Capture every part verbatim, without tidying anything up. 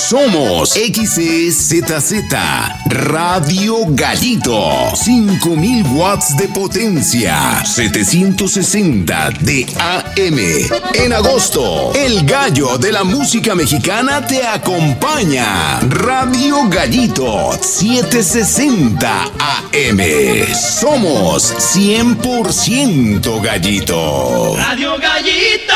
Somos X E Z Z Radio Gallito. cinco mil watts de potencia. setecientos sesenta de A M. En agosto, el gallo de la música mexicana te acompaña. Radio Gallito setecientos sesenta A M. Somos cien por ciento gallito. Radio Gallito.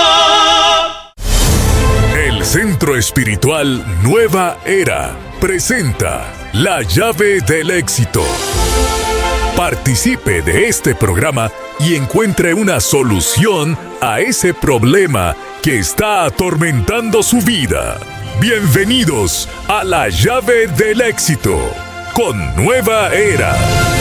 El Centro Espiritual Nueva Era presenta La Llave del Éxito. Participe de este programa y encuentre una solución a ese problema que está atormentando su vida. Bienvenidos a La Llave del Éxito con Nueva Era.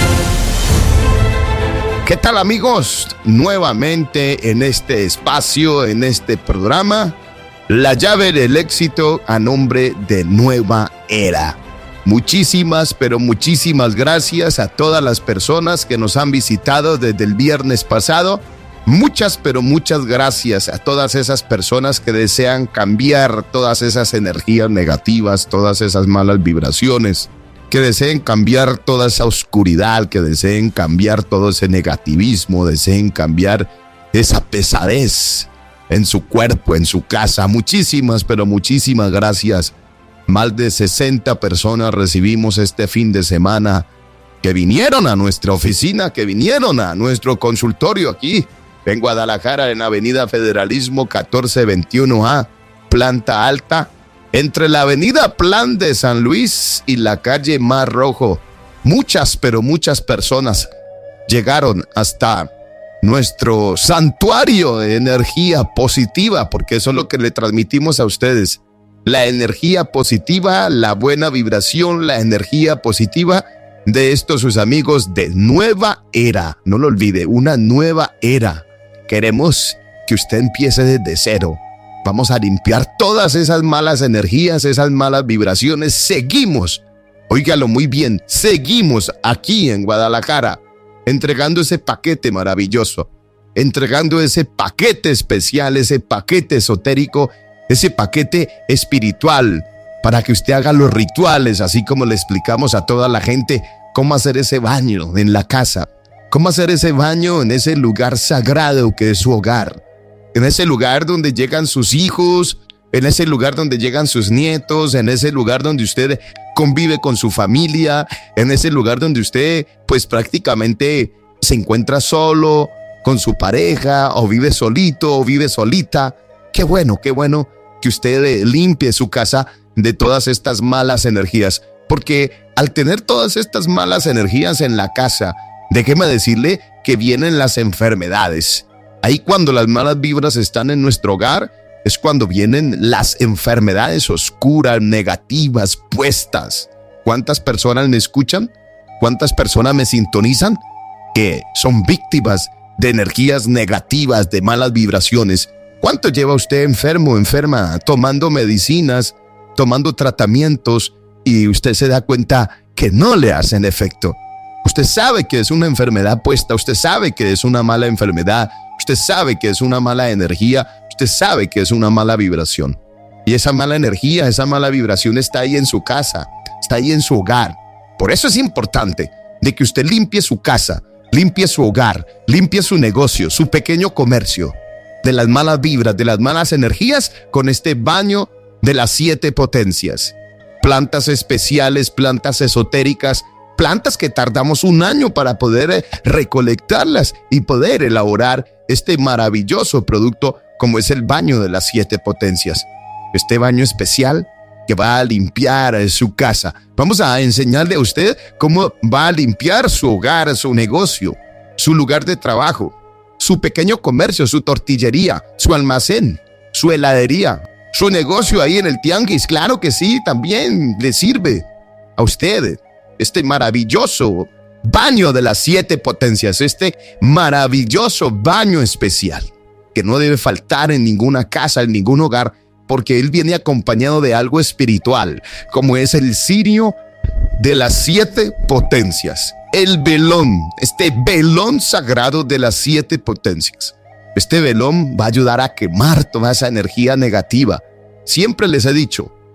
¿Qué tal, amigos? Nuevamente en este espacio, en este programa, La Llave del Éxito a nombre de Nueva Era. Muchísimas, pero muchísimas gracias a todas las personas que nos han visitado desde el viernes pasado. Muchas, pero muchas gracias a todas esas personas que desean cambiar todas esas energías negativas, todas esas malas vibraciones, que deseen cambiar toda esa oscuridad, que deseen cambiar todo ese negativismo, deseen cambiar esa pesadez en su cuerpo, en su casa. Muchísimas, pero muchísimas gracias. Más de sesenta personas recibimos este fin de semana que vinieron a nuestra oficina, que vinieron a nuestro consultorio aquí en Guadalajara, en Avenida Federalismo catorce veintiuno A, planta alta, entre la Avenida Plan de San Luis y la calle Mar Rojo. Muchas, pero muchas personas llegaron hasta nuestro santuario de energía positiva, porque eso es lo que le transmitimos a ustedes. La energía positiva, la buena vibración, la energía positiva de estos sus amigos de Nueva Era. No lo olvide, una nueva era. Queremos que usted empiece desde cero. Vamos a limpiar todas esas malas energías, esas malas vibraciones. Seguimos, óigalo muy bien, seguimos aquí en Guadalajara entregando ese paquete maravilloso, entregando ese paquete especial, ese paquete esotérico, ese paquete espiritual, para que usted haga los rituales, así como le explicamos a toda la gente cómo hacer ese baño en la casa, cómo hacer ese baño en ese lugar sagrado que es su hogar, en ese lugar donde llegan sus hijos, en ese lugar donde llegan sus nietos, en ese lugar donde usted convive con su familia, en ese lugar donde usted pues prácticamente se encuentra solo con su pareja, o vive solito, o vive solita. Qué bueno, qué bueno que usted limpie su casa de todas estas malas energías, porque al tener todas estas malas energías en la casa, déjeme decirle que vienen las enfermedades. Ahí cuando las malas vibras están en nuestro hogar, es cuando vienen las enfermedades oscuras, negativas, puestas. ¿Cuántas personas me escuchan? ¿Cuántas personas me sintonizan? Que son víctimas de energías negativas, de malas vibraciones. ¿Cuánto lleva usted enfermo, enferma, tomando medicinas, tomando tratamientos, y usted se da cuenta que no le hacen efecto? Usted sabe que es una enfermedad puesta, usted sabe que es una mala enfermedad, usted sabe que es una mala energía, usted sabe que es una mala vibración. Y esa mala energía, esa mala vibración está ahí en su casa, está ahí en su hogar. Por eso es importante de que usted limpie su casa, limpie su hogar, limpie su negocio, su pequeño comercio, de las malas vibras, de las malas energías, con este baño de las siete potencias. Plantas especiales, plantas esotéricas, plantas que tardamos un año para poder recolectarlas y poder elaborar este maravilloso producto como es el baño de las siete potencias. Este baño especial que va a limpiar su casa. Vamos a enseñarle a usted cómo va a limpiar su hogar, su negocio, su lugar de trabajo, su pequeño comercio, su tortillería, su almacén, su heladería, su negocio ahí en el tianguis. Claro que sí, también le sirve a usted este maravilloso baño de las siete potencias, este maravilloso baño especial que no debe faltar en ninguna casa, en ningún hogar, porque él viene acompañado de algo espiritual, como es el cirio de las siete potencias, el velón, este velón sagrado de las siete potencias. Este velón va a ayudar a quemar toda esa energía negativa. Siempre les he dicho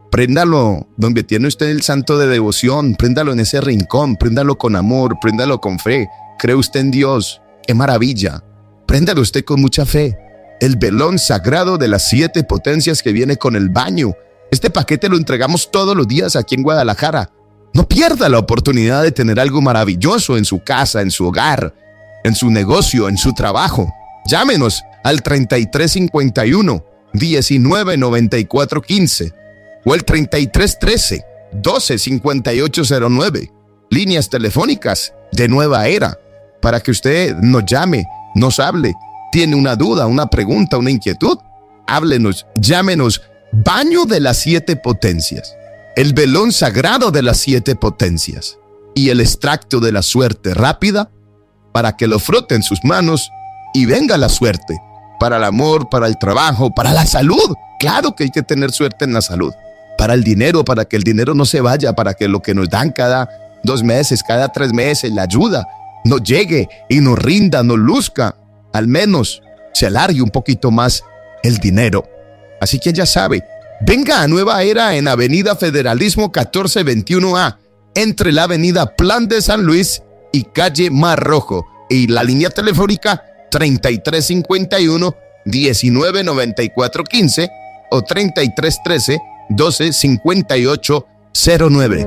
Préndalo donde tiene usted el santo de devoción, préndalo en ese rincón, préndalo con amor, préndalo con fe. ¿Cree usted en Dios? ¡Qué maravilla! Préndalo usted con mucha fe. El velón sagrado de las siete potencias que viene con el baño. Este paquete lo entregamos todos los días aquí en Guadalajara. No pierda la oportunidad de tener algo maravilloso en su casa, en su hogar, en su negocio, en su trabajo. Llámenos al treinta y tres cincuenta y uno, diecinueve noventa y cuatro quince o el treinta y tres trece, doce cincuenta y ocho cero nueve. Líneas telefónicas de Nueva Era para que usted nos llame, nos hable. ¿Tiene una duda, una pregunta, una inquietud? Háblenos, llámenos. Baño de las siete potencias, el velón sagrado de las siete potencias y el extracto de la suerte rápida para que lo frote en sus manos y venga la suerte para el amor, para el trabajo, para la salud. Claro que hay que tener suerte en la salud. Para el dinero, para que el dinero no se vaya, para que lo que nos dan cada dos meses, cada tres meses, la ayuda, nos llegue y nos rinda, nos luzca. Al menos se alargue un poquito más el dinero. Así que ya sabe, venga a Nueva Era en Avenida Federalismo catorce veintiuno A, entre la Avenida Plan de San Luis y Calle Mar Rojo. Y la línea telefónica treinta y tres cincuenta y uno, diecinueve noventa y cuatro quince o treinta y tres trece, doce cincuenta y ocho cero nueve.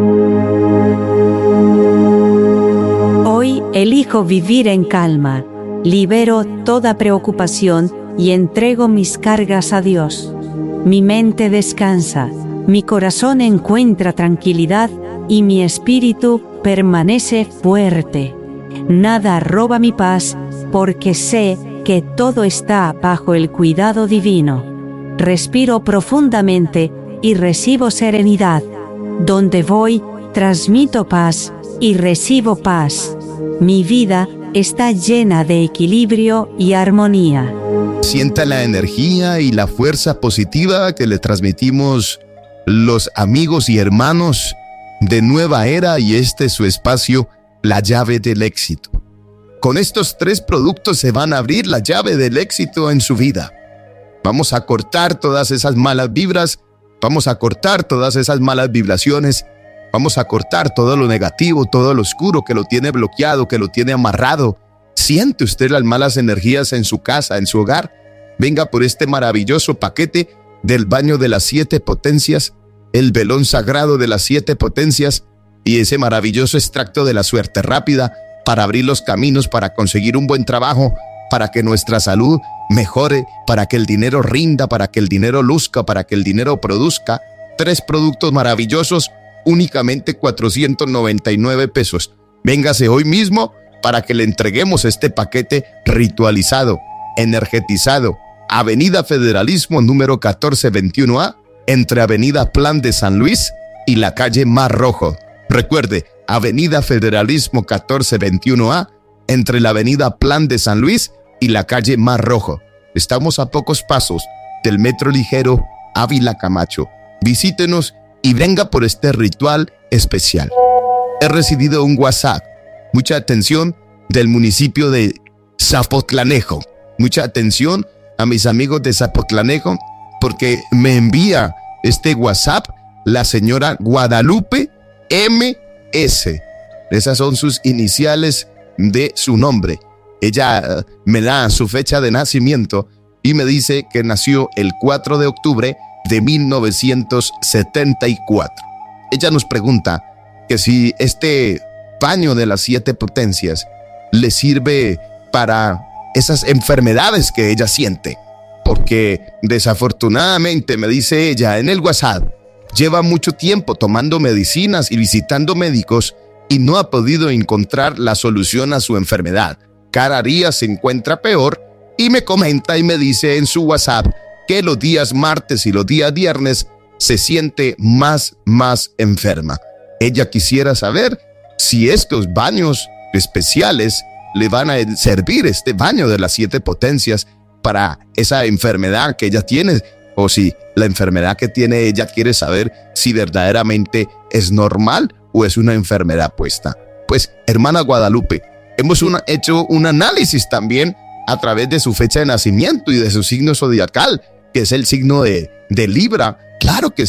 Hoy elijo vivir en calma, libero toda preocupación y entrego mis cargas a Dios. Mi mente descansa, mi corazón encuentra tranquilidad y mi espíritu permanece fuerte. Nada roba mi paz, porque sé que todo está bajo el cuidado divino. Respiro profundamente y recibo serenidad. Donde voy, transmito paz y recibo paz. Mi vida está llena de equilibrio y armonía. Sienta la energía y la fuerza positiva que le transmitimos los amigos y hermanos de Nueva Era, y este es su espacio, La Llave del Éxito. Con estos tres productos se van a abrir la llave del éxito en su vida. Vamos a cortar todas esas malas vibras, vamos a cortar todas esas malas vibraciones, vamos a cortar todo lo negativo, todo lo oscuro que lo tiene bloqueado, que lo tiene amarrado. ¿Siente usted las malas energías en su casa, en su hogar? Venga por este maravilloso paquete del baño de las siete potencias, el velón sagrado de las siete potencias y ese maravilloso extracto de la suerte rápida para abrir los caminos, para conseguir un buen trabajo, para que nuestra salud mejore, para que el dinero rinda, para que el dinero luzca, para que el dinero produzca. Tres productos maravillosos, únicamente cuatrocientos noventa y nueve pesos. Véngase hoy mismo para que le entreguemos este paquete ritualizado, energetizado. Avenida Federalismo número catorce veintiuno A, entre Avenida Plan de San Luis y la calle Mar Rojo. Recuerde, Avenida Federalismo catorce veintiuno A, entre la Avenida Plan de San Luis y la calle Mar Rojo. Estamos a pocos pasos del Metro Ligero Ávila Camacho. Visítenos y venga por este ritual especial. He recibido un WhatsApp, mucha atención, del municipio de Zapotlanejo. Mucha atención a mis amigos de Zapotlanejo, porque me envía este WhatsApp la señora Guadalupe M S. Esas son sus iniciales de su nombre. Ella me da su fecha de nacimiento y me dice que nació el cuatro de octubre de mil novecientos setenta y cuatro. Ella nos pregunta que si este baño de las siete potencias le sirve para esas enfermedades que ella siente, porque desafortunadamente, me dice ella en el WhatsApp, lleva mucho tiempo tomando medicinas y visitando médicos y no ha podido encontrar la solución a su enfermedad. Cada día se encuentra peor y me comenta y me dice en su WhatsApp que los días martes y los días viernes se siente más, más enferma. Ella quisiera saber si estos baños especiales le van a servir, este baño de las siete potencias, para esa enfermedad que ella tiene, o si la enfermedad que tiene ella quiere saber si verdaderamente es normal o es una enfermedad puesta. Pues, hermana Guadalupe, hemos una, hecho un análisis también a través de su fecha de nacimiento y de su signo zodiacal, que es el signo de, de Libra. Claro que sí,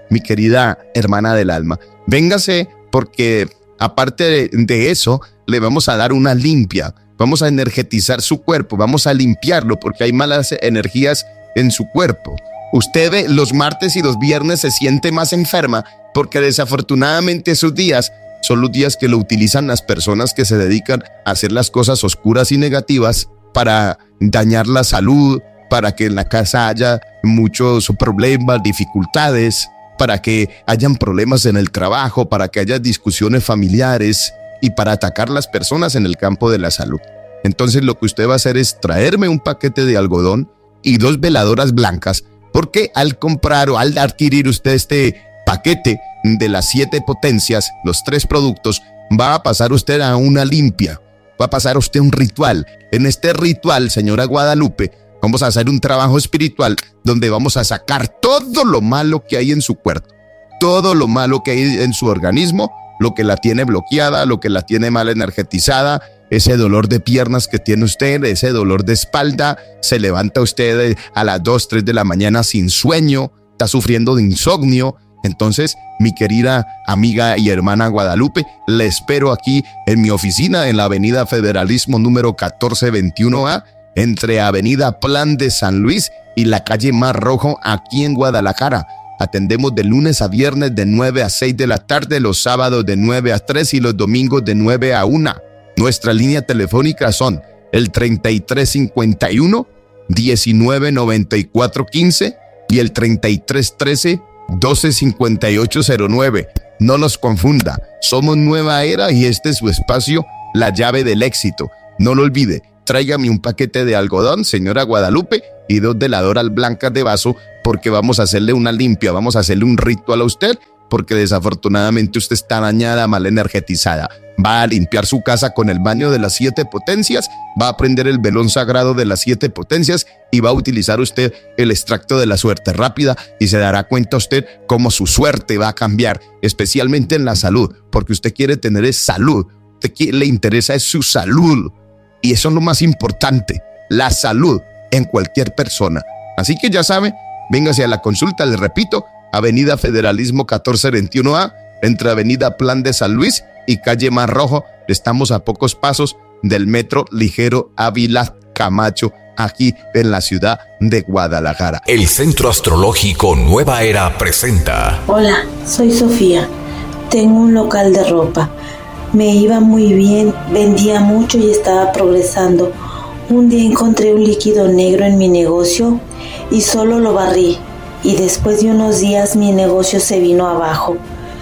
mi querida hermana del alma. Véngase porque aparte de, de eso, le vamos a dar una limpia. Vamos a energetizar su cuerpo, vamos a limpiarlo porque hay malas energías en su cuerpo. Usted los martes y los viernes se siente más enferma porque desafortunadamente esos días son los días que lo utilizan las personas que se dedican a hacer las cosas oscuras y negativas para dañar la salud, para que en la casa haya muchos problemas, dificultades, para que hayan problemas en el trabajo, para que haya discusiones familiares y para atacar a las personas en el campo de la salud. Entonces lo que usted va a hacer es traerme un paquete de algodón y dos veladoras blancas, porque al comprar o al adquirir usted este paquete de las siete potencias, los tres productos, va a pasar usted a una limpia, va a pasar usted un ritual. En este ritual, señora Guadalupe, vamos a hacer un trabajo espiritual donde vamos a sacar todo lo malo que hay en su cuerpo, todo lo malo que hay en su organismo, lo que la tiene bloqueada, lo que la tiene mal energetizada, ese dolor de piernas que tiene usted, ese dolor de espalda, se levanta usted a las dos, tres de la mañana sin sueño, está sufriendo de insomnio. Entonces, mi querida amiga y hermana Guadalupe, le espero aquí en mi oficina en la avenida Federalismo número catorce veintiuno A, entre avenida Plan de San Luis y la calle Mar Rojo, aquí en Guadalajara. Atendemos de lunes a viernes de nueve a seis de la tarde, los sábados de nueve a tres y los domingos de nueve a una. Nuestra línea telefónica son el treinta y tres cincuenta y uno, diecinueve noventa y cuatro quince y el treinta y tres trece, doce cincuenta y ocho cero nueve. No nos confunda, somos Nueva Era y este es su espacio, La Llave del Éxito. No lo olvide, tráigame un paquete de algodón, señora Guadalupe, y dos veladoras blancas de vaso, porque vamos a hacerle una limpia, vamos a hacerle un ritual a usted, porque desafortunadamente usted está dañada, mal energetizada. Va a limpiar su casa con el baño de las siete potencias, va a prender el velón sagrado de las siete potencias y va a utilizar usted el extracto de la suerte rápida y se dará cuenta usted cómo su suerte va a cambiar, especialmente en la salud, porque usted quiere tener es salud, usted quiere, le interesa es su salud y eso es lo más importante, la salud en cualquier persona. Así que ya sabe, véngase a la consulta, le repito, avenida Federalismo catorce veintiuno A, entre avenida Plan de San Luis y calle Mar Rojo. Estamos a pocos pasos del metro ligero Ávila Camacho, aquí en la ciudad de Guadalajara. El Centro Astrológico Nueva Era presenta. Hola, soy Sofía. Tengo un local de ropa. Me iba muy bien, vendía mucho y estaba progresando. Un día encontré un líquido negro en mi negocio y solo lo barrí. Y después de unos días mi negocio se vino abajo.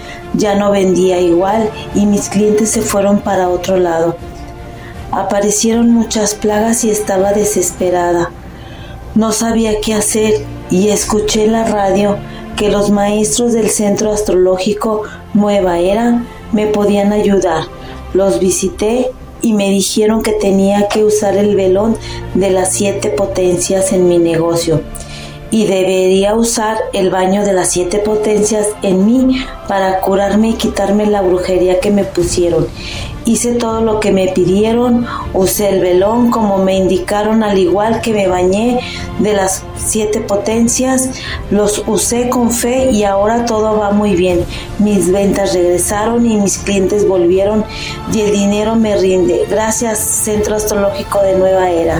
Ya no vendía igual y mis clientes se fueron para otro lado. Aparecieron muchas plagas y estaba desesperada. No sabía qué hacer y escuché en la radio que los maestros del Centro Astrológico Nueva Era me podían ayudar. Los visité y me dijeron que tenía que usar el velón de las siete potencias en mi negocio. Y debería usar el baño de las siete potencias en mí para curarme y quitarme la brujería que me pusieron. Hice todo lo que me pidieron, usé el velón como me indicaron, al igual que me bañé de las siete potencias, los usé con fe y ahora todo va muy bien. Mis ventas regresaron y mis clientes volvieron y el dinero me rinde. Gracias, Centro Astrológico de Nueva Era.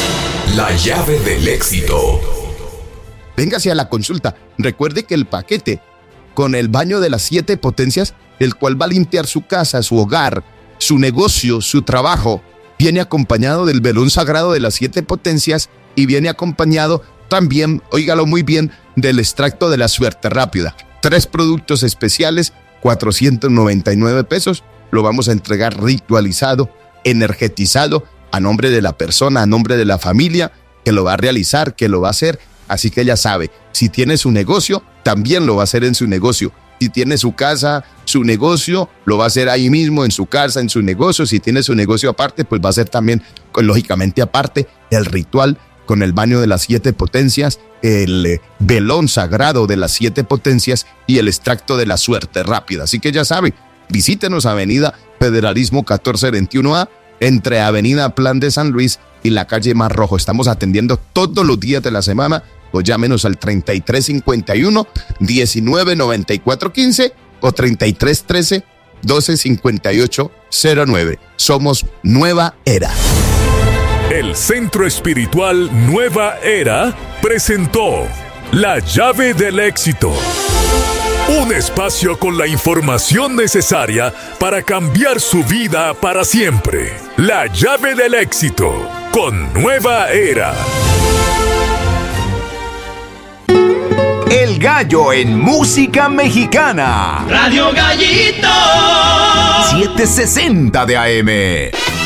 La llave del éxito. Véngase a la consulta. Recuerde que el paquete con el baño de las siete potencias, el cual va a limpiar su casa, su hogar, su negocio, su trabajo, viene acompañado del velón sagrado de las siete potencias y viene acompañado también, óigalo muy bien, del extracto de la suerte rápida. Tres productos especiales, cuatrocientos noventa y nueve pesos. Lo vamos a entregar ritualizado, energetizado, a nombre de la persona, a nombre de la familia, que lo va a realizar, que lo va a hacer. Así que ya sabe, si tiene su negocio, también lo va a hacer en su negocio. Si tiene su casa, su negocio, lo va a hacer ahí mismo, en su casa, en su negocio. Si tiene su negocio aparte, pues va a hacer también, lógicamente aparte, el ritual con el baño de las siete potencias, el eh, velón sagrado de las siete potencias y el extracto de la suerte rápida. Así que ya sabe, visítenos avenida Federalismo catorce veintiuno A, entre avenida Plan de San Luis y la calle Mar Rojo. Estamos atendiendo todos los días de la semana o llámenos al treinta y tres cincuenta y uno, diecinueve noventa y cuatro quince o treinta y tres trece, doce cincuenta y ocho cero nueve. Somos Nueva Era. El Centro Espiritual Nueva Era presentó La Llave del Éxito. Un espacio con la información necesaria para cambiar su vida para siempre. La Llave del Éxito con Nueva Era. El gallo en música mexicana. Radio Gallito. setecientos sesenta de A M.